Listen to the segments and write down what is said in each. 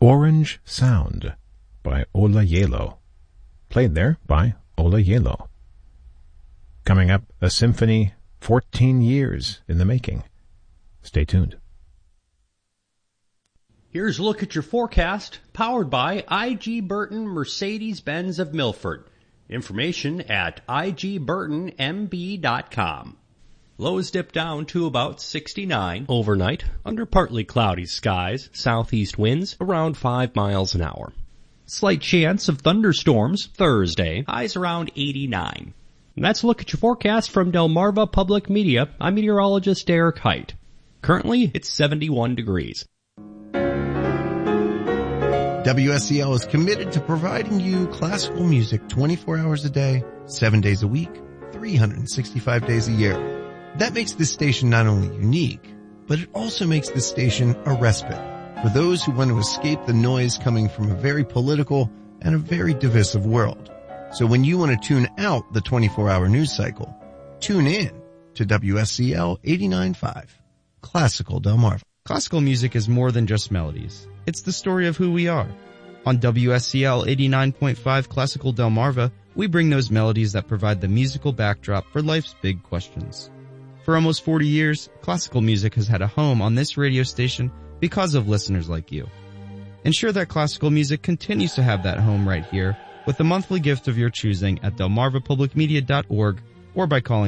Orange Sound by Ola Yelo, played there by Ola Yelo. Coming up, a symphony 14 years in the making. Stay tuned. Here's a look at your forecast, powered by I.G. Burton Mercedes-Benz of Milford. Information at igburtonmb.com. Lows dip down to about 69 overnight, under partly cloudy skies, southeast winds around 5 miles an hour. Slight chance of thunderstorms Thursday, highs around 89. That's a look at your forecast from Delmarva Public Media. I'm meteorologist Derek Height. Currently, it's 71 degrees. WSCL is committed to providing you classical music 24 hours a day, 7 days a week, 365 days a year. That makes this station not only unique, but it also makes this station a respite for those who want to escape the noise coming from a very political and a very divisive world. So when you want to tune out the 24-hour news cycle, tune in to WSCL 89.5, Classical Delmarva. Classical music is more than just melodies. It's the story of who we are. On WSCL 89.5 Classical Delmarva, we bring those melodies that provide the musical backdrop for life's big questions. For almost 40 years, classical music has had a home on this radio station because of listeners like you. Ensure that classical music continues to have that home right here with a monthly gift of your choosing at delmarvapublicmedia.org or by calling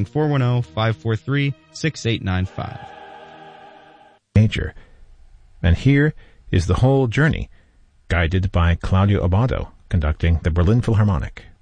410-543-6895. Major. And here is the whole journey, guided by Claudio Abbado, conducting the Berlin Philharmonic.